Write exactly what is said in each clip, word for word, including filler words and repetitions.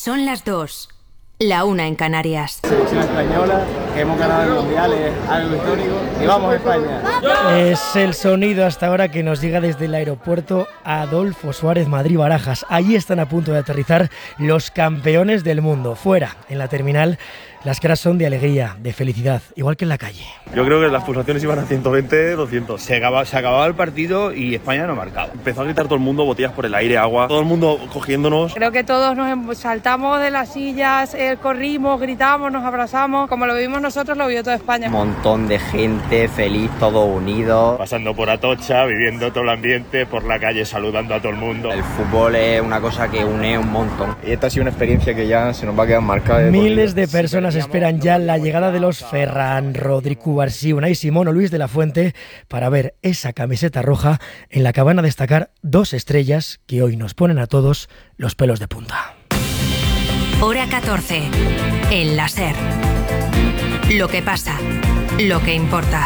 Son las dos, la una en Canarias. Selección española, que hemos ganado el Mundial, es algo histórico. Y vamos a España. Es el sonido hasta ahora que nos llega desde el aeropuerto Adolfo Suárez Madrid-Barajas. Allí están a punto de aterrizar los campeones del mundo. Fuera, en la terminal, las caras son de alegría, de felicidad, igual que en la calle. Yo creo que las pulsaciones iban a ciento veinte, doscientos. Se acababa, se acababa el partido y España no marcaba. Empezó a gritar todo el mundo, botellas por el aire, agua, todo el mundo cogiéndonos. Creo que todos nos saltamos de las sillas, eh, corrimos, gritamos, nos abrazamos. Como lo vivimos nosotros, lo vivió toda España. Un montón de gente feliz, todo unido. Pasando por Atocha, viviendo todo el ambiente, por la calle saludando a todo el mundo. El fútbol es una cosa que une un montón. Y esta ha sido una experiencia que ya se nos va a quedar marcada. De Miles de personas esperan ya la llegada de los Ferran, Rodri, Cubarsí, Unai Simón o Luis de la Fuente para ver esa camiseta roja en la que van a destacar dos estrellas que hoy nos ponen a todos los pelos de punta. Hora catorce, en la SER. Lo que pasa, lo que importa.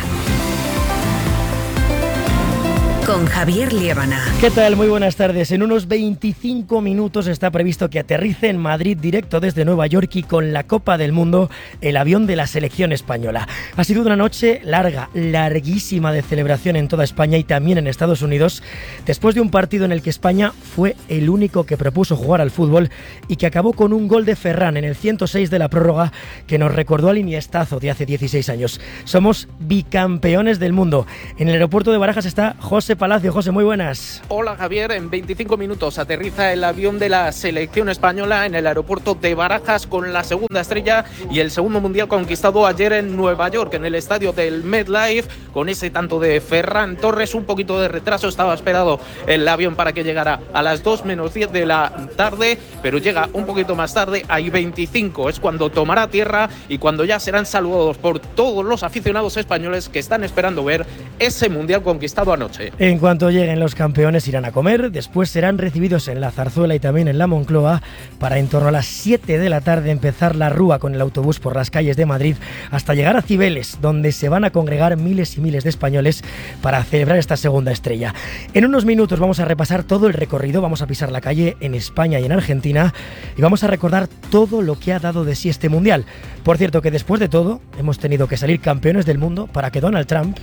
Con Javier Liébana. ¿Qué tal? Muy buenas tardes. En unos veinticinco minutos está previsto que aterrice en Madrid directo desde Nueva York y con la Copa del Mundo el avión de la selección española. Ha sido una noche larga, larguísima de celebración en toda España y también en Estados Unidos, después de un partido en el que España fue el único que propuso jugar al fútbol y que acabó con un gol de Ferran en el ciento seis de la prórroga que nos recordó al Iniestazo de hace dieciséis años. Somos bicampeones del mundo. En el aeropuerto de Barajas está José Palacio. José, muy buenas. Hola Javier, en veinticinco minutos aterriza el avión de la selección española en el aeropuerto de Barajas con la segunda estrella y el segundo mundial conquistado ayer en Nueva York, en el estadio del MetLife, con ese tanto de Ferran Torres. Un poquito de retraso, estaba esperado el avión para que llegara a las dos menos diez de la tarde, pero llega un poquito más tarde, hay veinticinco, es cuando tomará tierra y cuando ya serán saludados por todos los aficionados españoles que están esperando ver ese mundial conquistado anoche. En cuanto lleguen los campeones irán a comer, después serán recibidos en la Zarzuela y también en la Moncloa para en torno a las siete de la tarde empezar la rúa con el autobús por las calles de Madrid hasta llegar a Cibeles, donde se van a congregar miles y miles de españoles para celebrar esta segunda estrella. En unos minutos vamos a repasar todo el recorrido, vamos a pisar la calle en España y en Argentina y vamos a recordar todo lo que ha dado de sí este mundial. Por cierto que después de todo hemos tenido que salir campeones del mundo para que Donald Trump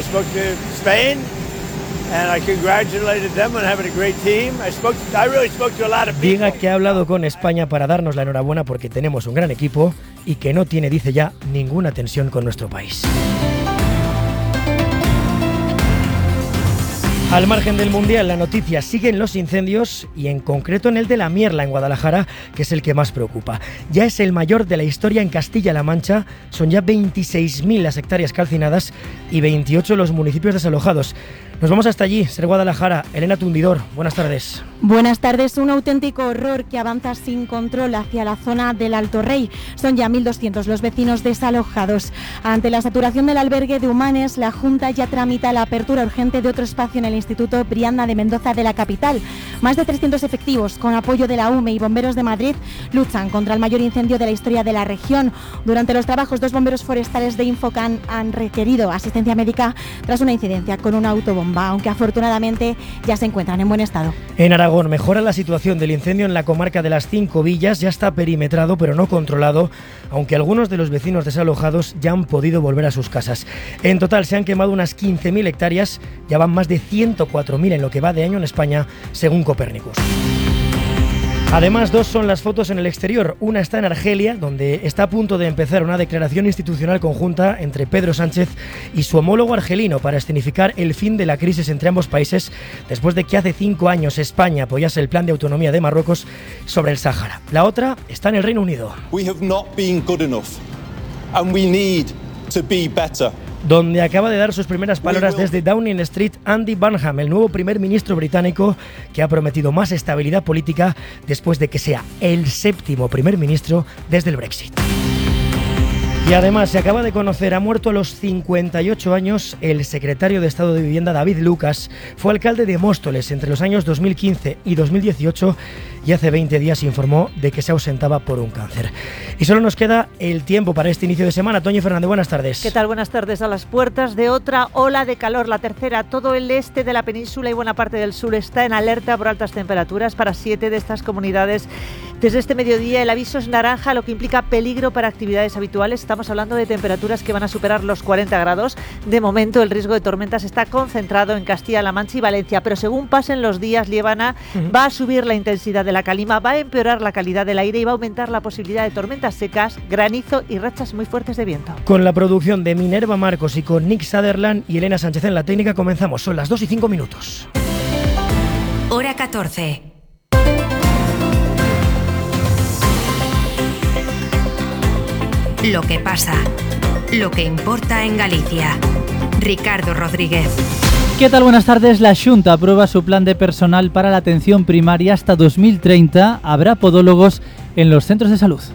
diga que ha hablado con España para darnos la enhorabuena porque tenemos un gran equipo y que no tiene, dice ya, ninguna tensión con nuestro país. Al margen del Mundial, la noticia siguen los incendios y en concreto en el de La Mierla, en Guadalajara, que es el que más preocupa. Ya es el mayor de la historia en Castilla-La Mancha, son ya veintiséis mil las hectáreas calcinadas y veintiocho los municipios desalojados. Nos vamos hasta allí, Ser Guadalajara. Elena Tundidor, buenas tardes. Buenas tardes. Un auténtico horror que avanza sin control hacia la zona del Alto Rey. Son ya mil doscientos los vecinos desalojados. Ante la saturación del albergue de Humanes, la Junta ya tramita la apertura urgente de otro espacio en el Instituto Brianda de Mendoza de la capital. Más de trescientos efectivos, con apoyo de la U M E y bomberos de Madrid, luchan contra el mayor incendio de la historia de la región. Durante los trabajos, dos bomberos forestales de Infocan han requerido asistencia médica tras una incidencia con una autobomba, aunque afortunadamente ya se encuentran en buen estado. En Aragón mejora la situación del incendio en la comarca de las Cinco Villas, ya está perimetrado pero no controlado, aunque algunos de los vecinos desalojados ya han podido volver a sus casas. En total se han quemado unas quince mil hectáreas, ya van más de ciento cuatro mil en lo que va de año en España, según Copérnicus. Además, dos son las fotos en el exterior. Una está en Argelia, donde está a punto de empezar una declaración institucional conjunta entre Pedro Sánchez y su homólogo argelino para escenificar el fin de la crisis entre ambos países después de que hace cinco años España apoyase el plan de autonomía de Marruecos sobre el Sáhara. La otra está en el Reino Unido. We have not been good enough and we need to be better. Donde acaba de dar sus primeras palabras desde Downing Street Andy Burnham, el nuevo primer ministro británico que ha prometido más estabilidad política después de que sea el séptimo primer ministro desde el Brexit. Y además se acaba de conocer, ha muerto a los cincuenta y ocho años el secretario de Estado de Vivienda David Lucas. Fue alcalde de Móstoles entre los años dos mil quince y dos mil dieciocho y hace veinte días informó de que se ausentaba por un cáncer. Y solo nos queda el tiempo para este inicio de semana. Toñi Fernández, buenas tardes. ¿Qué tal? Buenas tardes. A las puertas de otra ola de calor, la tercera. Todo el este de la península y buena parte del sur está en alerta por altas temperaturas. Para siete de estas comunidades Desde este mediodía el aviso es naranja, lo que implica peligro para actividades habituales. Estamos hablando de temperaturas que van a superar los cuarenta grados. De momento el riesgo de tormentas está concentrado en Castilla-La Mancha y Valencia, pero según pasen los días, Liébana, uh-huh. va a subir la intensidad de la calima, va a empeorar la calidad del aire y va a aumentar la posibilidad de tormentas secas, granizo y rachas muy fuertes de viento. Con la producción de Minerva Marcos y con Nick Sutherland y Elena Sánchez en la técnica comenzamos. Son las dos y cinco minutos. Hora catorce. Lo que pasa, lo que importa en Galicia. Ricardo Rodríguez. ¿Qué tal? Buenas tardes. La Xunta aprueba su plan de personal para la atención primaria hasta dos mil treinta. Habrá podólogos en los centros de salud.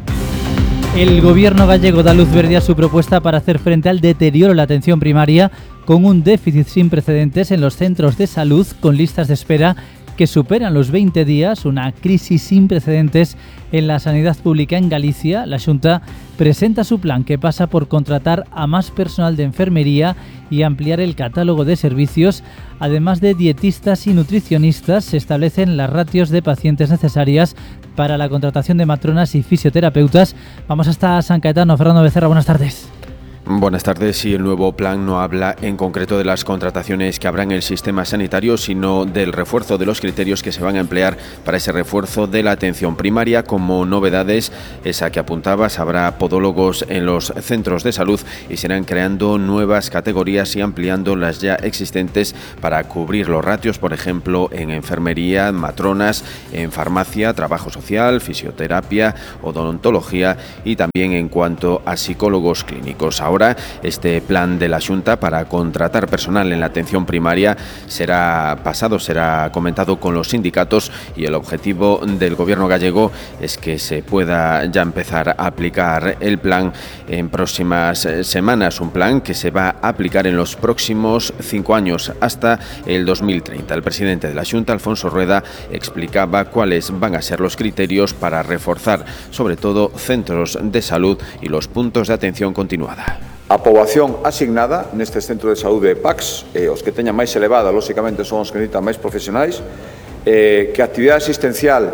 El gobierno gallego da luz verde a su propuesta para hacer frente al deterioro de la atención primaria con un déficit sin precedentes en los centros de salud con listas de espera que superan los veinte días, una crisis sin precedentes en la sanidad pública en Galicia. La Xunta presenta su plan que pasa por contratar a más personal de enfermería y ampliar el catálogo de servicios. Además de dietistas y nutricionistas, se establecen las ratios de pacientes necesarias para la contratación de matronas y fisioterapeutas. Vamos hasta San Caetano. Fernando Becerra, buenas tardes. Buenas tardes. Y el nuevo plan no habla en concreto de las contrataciones que habrá en el sistema sanitario, sino del refuerzo de los criterios que se van a emplear para ese refuerzo de la atención primaria. Como novedades, esa que apuntabas, habrá podólogos en los centros de salud y se irán creando nuevas categorías y ampliando las ya existentes para cubrir los ratios, por ejemplo, en enfermería, matronas, en farmacia, trabajo social, fisioterapia, odontología y también en cuanto a psicólogos clínicos. Ahora, este plan de la Xunta para contratar personal en la atención primaria será pasado, será comentado con los sindicatos y el objetivo del gobierno gallego es que se pueda ya empezar a aplicar el plan en próximas semanas, un plan que se va a aplicar en los próximos cinco años hasta el dos mil treinta. El presidente de la Xunta, Alfonso Rueda, explicaba cuáles van a ser los criterios para reforzar sobre todo centros de salud y los puntos de atención continuada. A poboación asignada nestes centros de saúde P A C S, eh, os que teñan máis elevada, lóxicamente son os que necesitan máis profesionais, eh, que a actividade asistencial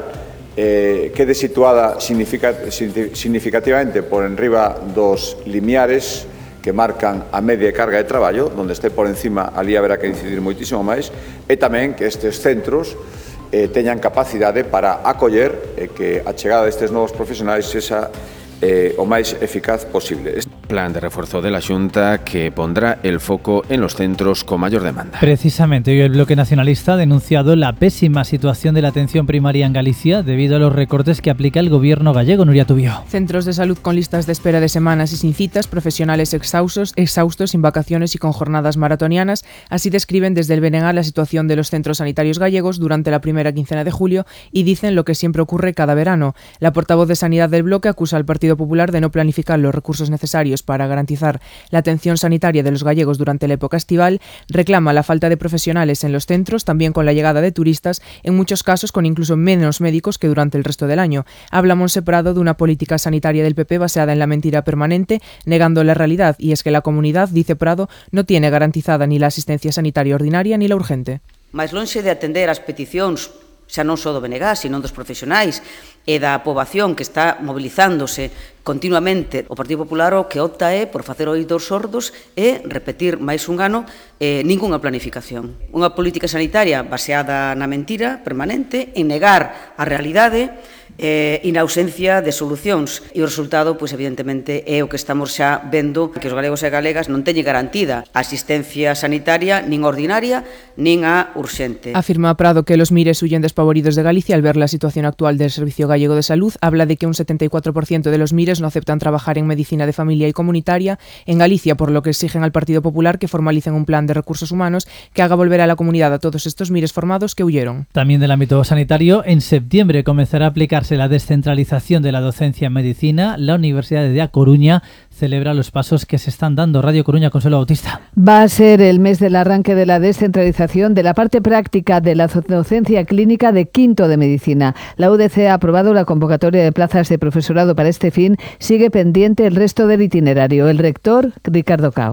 eh, quede situada significa, significativamente por enriba dos limiares que marcan a media carga de traballo, donde este por encima, ali haberá que incidir moitísimo máis, e tamén que estes centros eh, teñan capacidade para acoller e eh, que a chegada destes novos profesionais esa Eh, o máis eficaz posible. Plan de refuerzo de la Xunta que pondrá el foco en los centros con mayor demanda. Precisamente, hoy el Bloque Nacionalista ha denunciado la pésima situación de la atención primaria en Galicia debido a los recortes que aplica el gobierno gallego. Nuria Tubio. Centros de salud con listas de espera de semanas y sin citas, profesionales exhaustos, exhaustos, sin vacaciones y con jornadas maratonianas. Así describen desde el B N G la situación de los centros sanitarios gallegos durante la primera quincena de julio y dicen lo que siempre ocurre cada verano. La portavoz de Sanidad del Bloque acusa al Partido Popular de no planificar los recursos necesarios para garantizar la atención sanitaria de los gallegos durante la época estival, reclama la falta de profesionales en los centros, también con la llegada de turistas, en muchos casos con incluso menos médicos que durante el resto del año. Habla Monse Prado de una política sanitaria del P P basada en la mentira permanente, negando la realidad, y es que la comunidad, dice Prado, no tiene garantizada ni la asistencia sanitaria ordinaria ni la urgente. Mais lonxe de atender as peticións xa non só do B N G, sino dos profesionais e da poboación que está mobilizándose continuamente, o Partido Popular o que opta é por facer oídos sordos e repetir máis un ano eh, ningunha planificación. Unha política sanitaria baseada na mentira permanente, en negar a realidade eh, e na ausencia de solucións. E o resultado, pois, evidentemente, é o que estamos xa vendo, que os galegos e galegas non teñen garantida a asistencia sanitaria nin ordinaria nin a urxente. Afirma Prado que los mires huyen despavoridos de Galicia al ver la situación actual del Servicio Gallego de Salud. Habla de que un setenta y cuatro por ciento de los mires no aceptan trabajar en medicina de familia y comunitaria en Galicia, por lo que exigen al Partido Popular que formalicen un plan de recursos humanos que haga volver a la comunidad a todos estos mires formados que huyeron. También del ámbito sanitario, en septiembre comenzará a aplicarse la descentralización de la docencia en medicina. La Universidad de A Coruña celebra los pasos que se están dando. Radio Coruña, Consuelo Bautista. Va a ser el mes del arranque de la descentralización de la parte práctica de la docencia clínica de quinto de medicina. La U D C ha aprobado la convocatoria de plazas de profesorado para este fin. Sigue pendiente el resto del itinerario. El rector, Ricardo Cao.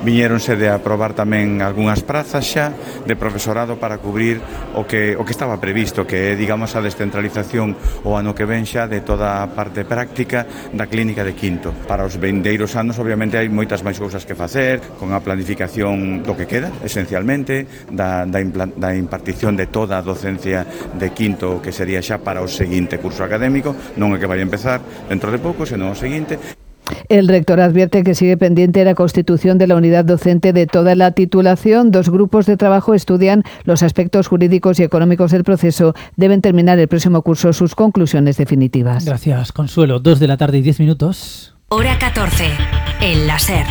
Viñéronse de aprobar tamén algunhas prazas xa de profesorado para cubrir o que o que estaba previsto, que é, digamos, a descentralización o ano que ven xa de toda a parte práctica da clínica de Quinto. Para os vindeiros anos, obviamente, hai moitas máis cousas que facer, con a planificación do que queda, esencialmente, da, da, implant, da impartición de toda a docencia de Quinto, que sería xa para o seguinte curso académico, non é que vai empezar dentro de pouco, senón o seguinte. El rector advierte que sigue pendiente la constitución de la unidad docente de toda la titulación. Dos grupos de trabajo estudian los aspectos jurídicos y económicos del proceso. Deben terminar el próximo curso sus conclusiones definitivas. Gracias, Consuelo. Dos de la tarde y diez minutos. Hora catorce, en la SER.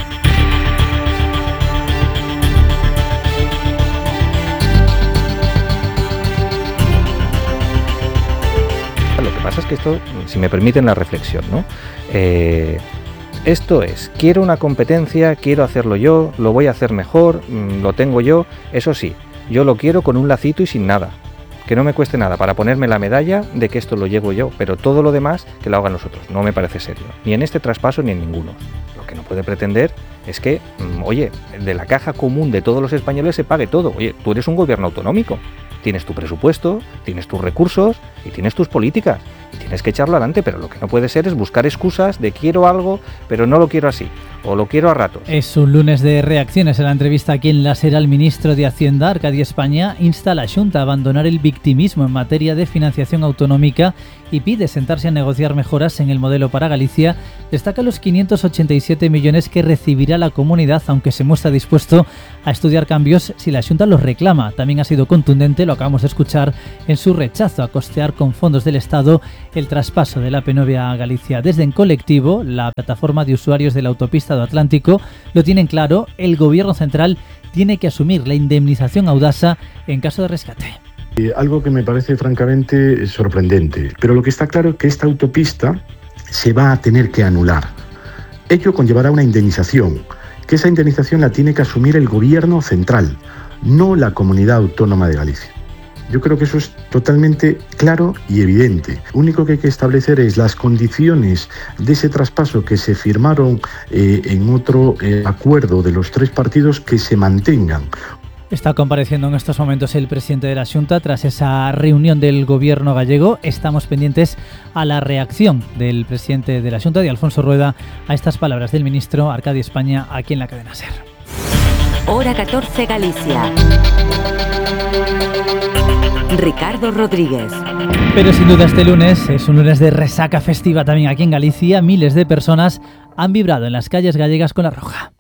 Lo que pasa es que esto, si me permiten la reflexión, ¿no? Eh, esto es, quiero una competencia, quiero hacerlo yo, lo voy a hacer mejor, lo tengo yo, eso sí, yo lo quiero con un lacito y sin nada, que no me cueste nada para ponerme la medalla de que esto lo llevo yo, pero todo lo demás que lo hagan los otros, no me parece serio, ni en este traspaso ni en ninguno. Lo que no puede pretender es que, oye, de la caja común de todos los españoles se pague todo. Oye, tú eres un gobierno autonómico, tienes tu presupuesto, tienes tus recursos y tienes tus políticas. Y tienes que echarlo adelante, pero lo que no puede ser es buscar excusas de quiero algo, pero no lo quiero así, o lo quiero a ratos. Es un lunes de reacciones. En la entrevista aquí en la SER, el ministro de Hacienda, Arcadi España, insta a la Xunta a abandonar el victimismo en materia de financiación autonómica y pide sentarse a negociar mejoras en el modelo para Galicia. Destaca los quinientos ochenta y siete millones que recibirá la comunidad, aunque se muestra dispuesto a estudiar cambios si la Xunta los reclama. También ha sido contundente, lo acabamos de escuchar, en su rechazo a costear con fondos del Estado el traspaso de la P N V a Galicia. Desde En Colectivo, la plataforma de usuarios de la autopista do Atlántico, lo tienen claro: el gobierno central tiene que asumir la indemnización a Audasa en caso de rescate. Eh, algo que me parece francamente sorprendente, pero lo que está claro es que esta autopista se va a tener que anular. Ello conllevará una indemnización, que esa indemnización la tiene que asumir el gobierno central, no la comunidad autónoma de Galicia. Yo creo que eso es totalmente claro y evidente. Lo único que hay que establecer es las condiciones de ese traspaso que se firmaron eh, en otro eh, acuerdo de los tres partidos, que se mantengan. Está compareciendo en estos momentos el presidente de la Xunta tras esa reunión del gobierno gallego. Estamos pendientes a la reacción del presidente de la Xunta, de Alfonso Rueda, a estas palabras del ministro Arcadi España aquí en la cadena SER. Hora catorce, Galicia. Ricardo Rodríguez. Pero sin duda este lunes es un lunes de resaca festiva también aquí en Galicia. Miles de personas han vibrado en las calles gallegas con la roja.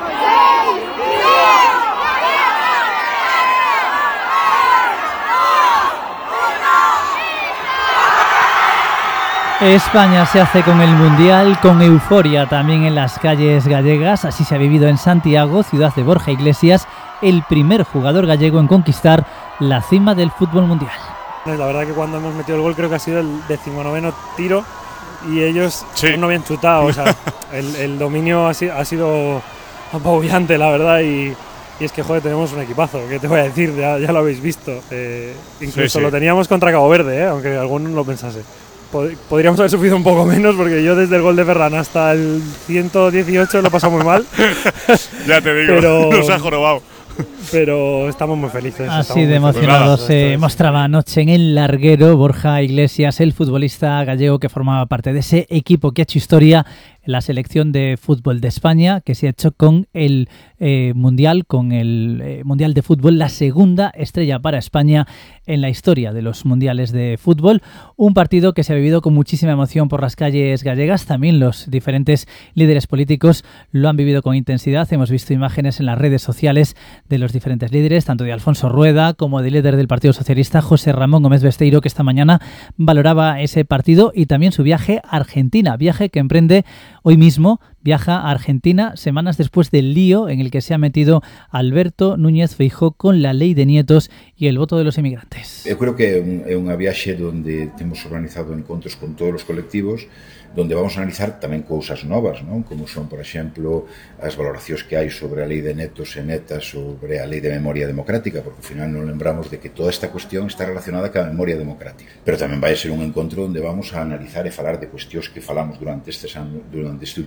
España se hace con el Mundial, con euforia también en las calles gallegas. Así se ha vivido en Santiago, ciudad de Borja Iglesias, el primer jugador gallego en conquistar la cima del fútbol mundial. La verdad que cuando hemos metido el gol creo que ha sido el decimonoveno tiro y ellos sí. no habían chutado. O sea, el, el dominio ha sido, ha sido apabullante, la verdad, y, y es que, joder, tenemos un equipazo, ¿qué te voy a decir? Ya, ya lo habéis visto. Eh, incluso sí, sí. lo teníamos contra Cabo Verde, eh, aunque alguno no lo pensase. Podríamos haber sufrido un poco menos, porque yo desde el gol de Ferran hasta el ciento dieciocho lo he pasado muy mal. Ya te digo, pero, nos ha jorobado. Pero estamos muy felices. Así de emocionados se mostraba anoche en el larguero Borja Iglesias, el futbolista gallego que formaba parte de ese equipo que ha hecho historia en la selección de fútbol de España, que se ha hecho con el eh, Mundial, con el eh, Mundial de Fútbol, la segunda estrella para España en la historia de los Mundiales de Fútbol. Un partido que se ha vivido con muchísima emoción por las calles gallegas. También los diferentes líderes políticos lo han vivido con intensidad. Hemos visto imágenes en las redes sociales de los diferentes líderes, tanto de Alfonso Rueda como del líder del Partido Socialista, José Ramón Gómez Besteiro, que esta mañana valoraba ese partido y también su viaje a Argentina, viaje que emprende hoy mismo. Viaja a Argentina semanas después del lío en el que se ha metido Alberto Núñez Feijóo con la lei de nietos y el voto de los inmigrantes. Eu creo que é, un, é unha viaxe onde temos organizado encontros con todos os colectivos, donde vamos a analizar tamén cousas novas, non? Como son, por exemplo, as valoracións que hai sobre a lei de netos e netas, sobre a lei de memoria democrática, porque ao final non lembramos de que toda esta cuestión está relacionada ca memoria democrática. Pero tamén vai ser un encontro onde vamos a analizar e falar de cuestións que falamos durante, estes anos, durante este último ano en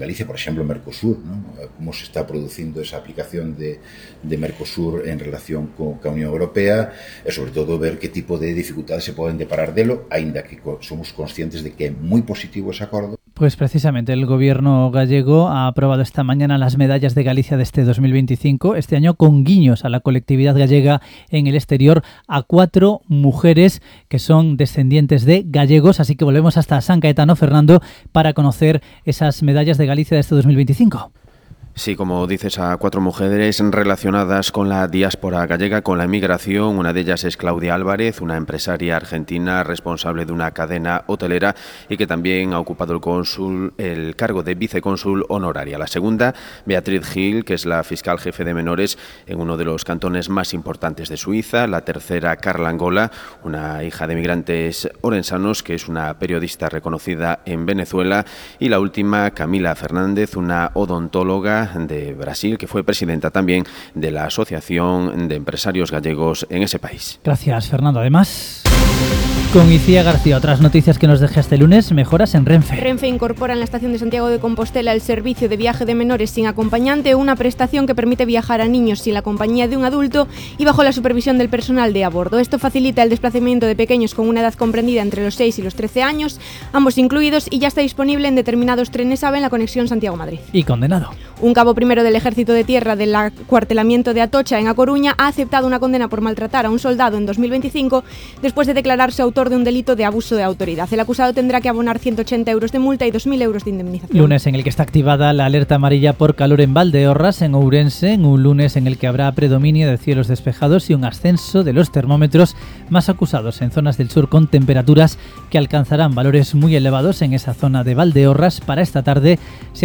Galicia, por exemplo, Mercosur, non? Como se está producindo esa aplicación de, de Mercosur en relación co, ca Unión Europea e, sobre todo, ver que tipo de dificultades se poden deparar delo, aínda que somos conscientes de que é moi positivo ese acordo. Pues precisamente el gobierno gallego ha aprobado esta mañana las medallas de Galicia de este dos mil veinticinco, este año con guiños a la colectividad gallega en el exterior, a cuatro mujeres que son descendientes de gallegos, así que volvemos hasta San Caetano, Fernando, para conocer esas medallas de Galicia de este dos mil veinticinco. Sí, como dices, a cuatro mujeres relacionadas con la diáspora gallega, con la emigración. Una de ellas es Claudia Álvarez, una empresaria argentina responsable de una cadena hotelera y que también ha ocupado el cónsul, el cargo de vicecónsul honoraria. La segunda, Beatriz Gil, que es la fiscal jefe de menores en uno de los cantones más importantes de Suiza. La tercera, Carla Angola, una hija de migrantes orensanos, que es una periodista reconocida en Venezuela. Y la última, Camila Fernández, una odontóloga de Brasil, que fue presidenta también de la Asociación de Empresarios Gallegos en ese país. Gracias, Fernando. Además, con Icía García, otras noticias que nos deja este lunes, mejoras en Renfe. Renfe incorpora en la estación de Santiago de Compostela el servicio de viaje de menores sin acompañante, una prestación que permite viajar a niños sin la compañía de un adulto y bajo la supervisión del personal de a bordo. Esto facilita el desplazamiento de pequeños con una edad comprendida entre los seis y los trece años, ambos incluidos, y ya está disponible en determinados trenes AVE en la conexión Santiago-Madrid. Y condenado. Un cabo primero del Ejército de Tierra del acuartelamiento de Atocha, en A Coruña, ha aceptado una condena por maltratar a un soldado en dos mil veinticinco después de declararse autor de un delito de abuso de autoridad. El acusado tendrá que abonar ciento ochenta euros de multa y dos mil euros de indemnización. Lunes en el que está activada la alerta amarilla por calor en Valdeorras, en Ourense, en un lunes en el que habrá predominio de cielos despejados y un ascenso de los termómetros más acusados en zonas del sur, con temperaturas que alcanzarán valores muy elevados en esa zona de Valdeorras. Para esta tarde se